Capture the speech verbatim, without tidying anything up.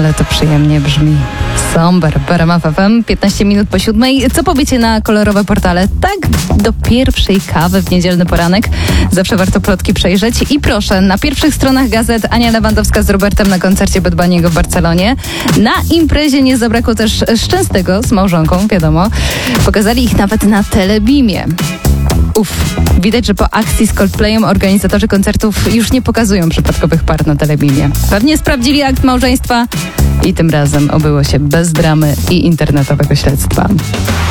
Ale to przyjemnie brzmi. Somber, w RMF F M, piętnaście minut po siódmej. Co powiecie na kolorowe portale? Tak do pierwszej kawy w niedzielny poranek. Zawsze warto plotki przejrzeć. I proszę, na pierwszych stronach gazet Ania Lewandowska z Robertem na koncercie Bad Bunny'ego w Barcelonie. Na imprezie nie zabrakło też Szczęsnego z małżonką, wiadomo. Pokazali ich nawet na Telebimie. Uff, widać, że po akcji z Coldplayem organizatorzy koncertów już nie pokazują przypadkowych par na Telebimie. Pewnie sprawdzili akt małżeństwa i tym razem obyło się bez dramy i internetowego śledztwa.